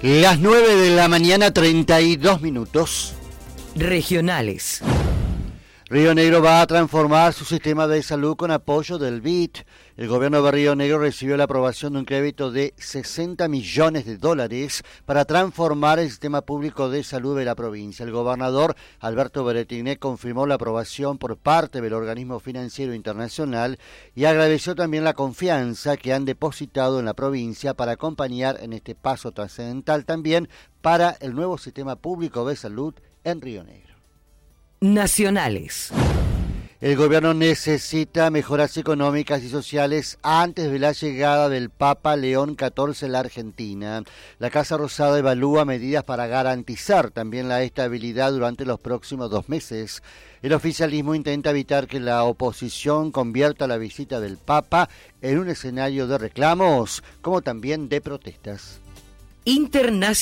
Las 9 de la mañana, 32 minutos. Regionales. Río Negro va a transformar su sistema de salud con apoyo del BID. El gobierno de Río Negro recibió la aprobación de un crédito de $60 millones para transformar el sistema público de salud de la provincia. El gobernador Alberto Beretiné confirmó la aprobación por parte del organismo financiero internacional y agradeció también la confianza que han depositado en la provincia para acompañar en este paso trascendental también para el nuevo sistema público de salud en Río Negro. Nacionales. El gobierno necesita mejoras económicas y sociales antes de la llegada del Papa León XIV a la Argentina. La Casa Rosada evalúa medidas para garantizar también la estabilidad durante los próximos 2 meses. El oficialismo intenta evitar que la oposición convierta la visita del Papa en un escenario de reclamos, como también de protestas. Internacionales.